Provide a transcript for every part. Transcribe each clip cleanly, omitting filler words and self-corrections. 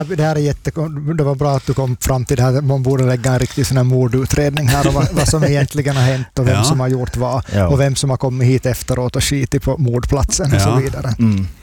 Det här är det var bra att du kom fram till det här. Man borde lägga en riktig sån här mordutredning här och vad som egentligen har hänt och vem som har gjort vad och vem som har kommit hit efteråt och skitit på mordplatsen och så vidare.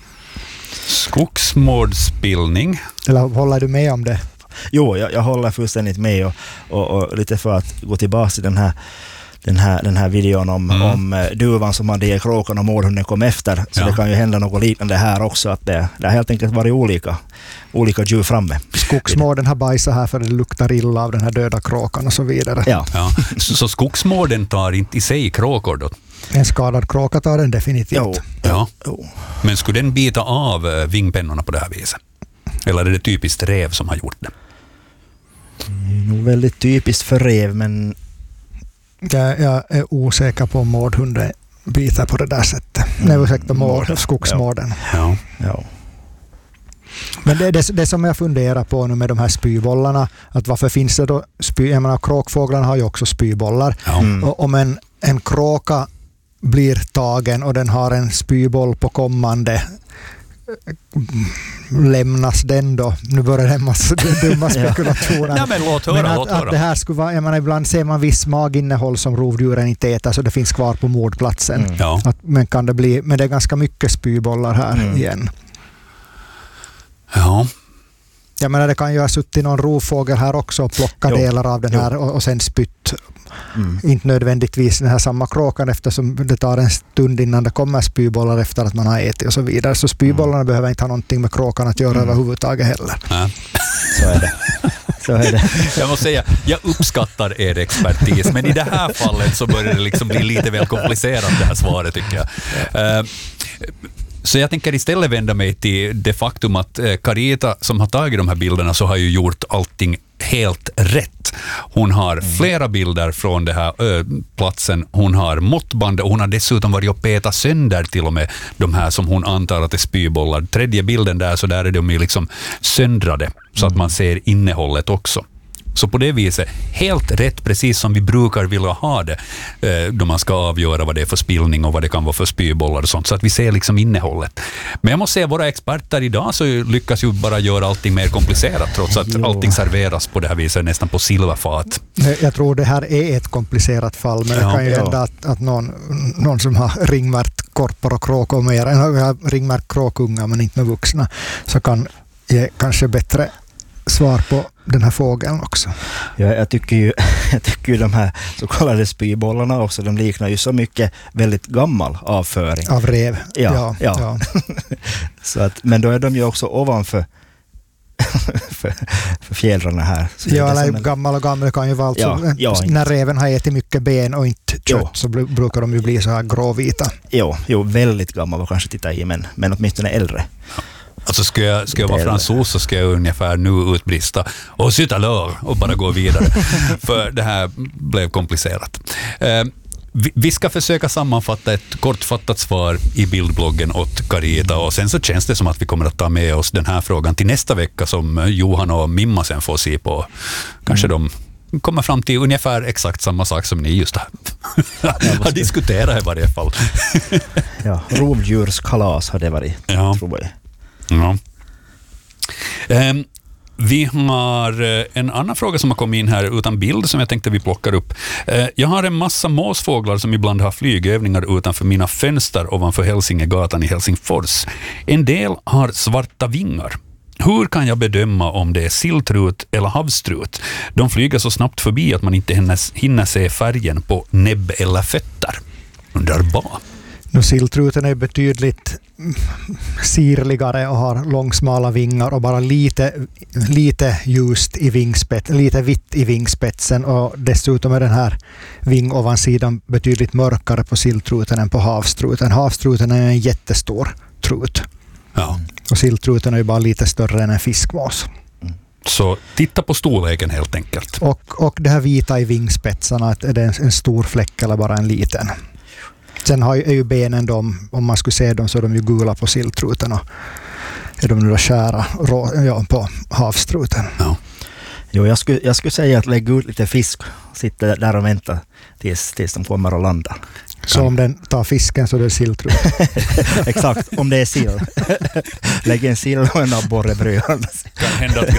Skogsmordsspillning. Eller håller du med om det? Jo, jag håller fullständigt med och lite för att gå tillbaka till den här videon om duvan som hade i kråkan och mårdhunden kom efter. Så det kan ju hända något liknande här också, att det har helt enkelt varit olika djur framme. Skogsmorden har bajsat här för det luktar illa av den här döda kråkan och så vidare. Ja. Så skogsmorden tar inte i sig kråkor då? En skadad kråka tar den definitivt. Ja. Men skulle den bita av vingpennorna på det här viset? Eller är det typiskt räv som har gjort det? Det är nog väldigt typiskt för räv, men jag är osäker på om mårdhunden biter på det där sättet. Skogsmorden. Ja. Men det som jag funderar på nu med de här spybollarna, att varför finns det då jag menar, kråkfåglarna har ju också spybollar. Och om en kråka blir tagen och den har en spyboll på kommande, lämnas den då? Nu börjar det en massa dumma spekulationer. Ja, men låt höra. Att det här skulle vara, jag menar, ibland ser man viss maginnehåll som rovdjuren inte äter, så det finns kvar på mordplatsen. Men kan det bli, men det är ganska mycket spybollar här igen. Ja. Jag menar, det kan ju ha suttit någon rovfågel här också och plocka delar av den här och sen spytt. Inte nödvändigtvis den här samma kråkan, eftersom det tar en stund innan det kommer spybollar efter att man har ätit och så vidare. Så spybollarna behöver inte ha någonting med kråkan att göra överhuvudtaget heller. Ja. Så är det. Jag måste säga, jag uppskattar er expertis, men i det här fallet så börjar det liksom bli lite väl komplicerat det här svaret, tycker jag. Så jag tänker istället vända mig till det faktum att Carita, som har tagit de här bilderna, så har ju gjort allting helt rätt. Hon har flera bilder från den här platsen. Hon har måttband och hon har dessutom varit och petat sönder till och med de här som hon antar att är spybollar. Tredje bilden där, så där är de ju liksom söndrade så att man ser innehållet också. Så på det viset, helt rätt, precis som vi brukar vilja ha det då man ska avgöra vad det är för spillning och vad det kan vara för spybollar och sånt, så att vi ser liksom innehållet. Men jag måste säga, våra experter idag så lyckas ju bara göra allting mer komplicerat, trots att allting serveras på det här viset nästan på silverfat. Jag tror det här är ett komplicerat fall, men det kan ju hända att någon som har ringmärkt korpar och kråkor mer än har ringmärkt kråkungar men inte med vuxna, så kan ge kanske bättre svar på den här fågeln också. Ja, jag tycker ju de här så kallade spybollarna också, de liknar ju så mycket väldigt gammal avföring. Av rev. Ja. Så att, men då är de ju också ovanför för fjädrarna här. Så eller gammal kan ju vara alltså, när reven har ätit mycket ben och inte kött så brukar de ju bli så här gråvita. Jo, väldigt gammal och kanske titta i, men åtminstone äldre. Alltså ska jag vara fransos så ska jag ungefär nu utbrista och sitta lör och bara gå vidare. För det här blev komplicerat. Vi ska försöka sammanfatta ett kortfattat svar i bildbloggen åt Carita, och sen så känns det som att vi kommer att ta med oss den här frågan till nästa vecka som Johan och Mimma sen får se på. Kanske de kommer fram till ungefär exakt samma sak som ni just har diskuterat i varje fall. Rovdjurskalas har det varit, tror jag. Ja. Vi har en annan fråga som har kommit in här utan bild som jag tänkte vi plockar upp. Jag har en massa måsfåglar som ibland har flygövningar utanför mina fönster ovanför Hälsingegatan i Helsingfors. En del har svarta vingar. Hur kan jag bedöma om det är silltrut eller havstrut? De flyger så snabbt förbi att man inte hinner se färgen på näbb eller fötter. Undrar bara. Silltruten är betydligt sirligare och har långsmala vingar och bara lite ljust i vingspetsen, lite vitt i vingspetsen, och dessutom är den här vingovansidan betydligt mörkare på silltruten än på havstruten. Havstruten är en jättestor trut. Ja. Och silltruten är ju bara lite större än en fiskmås. Så titta på storleken helt enkelt. Och det här vita i vingspetsarna, är det en stor fläck eller bara en liten? Sen är ju benen, om man skulle se dem så är de ju gula på silltruten, och är de nu då kära på havstruten. Ja. Jo, jag skulle säga att lägga ut lite fisk, sitta där och vänta tills de kommer och landar. Så om den tar fisken så är det silltrup. Exakt, om det är sill. Lägg en sill och en abborre bredvid. Kan hända att